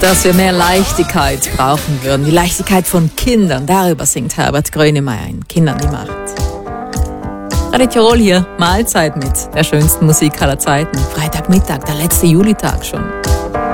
dass wir mehr Leichtigkeit brauchen würden. Die Leichtigkeit von Kindern, darüber singt Herbert Grönemeyer in Kindern die Macht. Radio Tirol hier, Mahlzeit mit der schönsten Musik aller Zeiten. Freitagmittag, der letzte Julitag schon.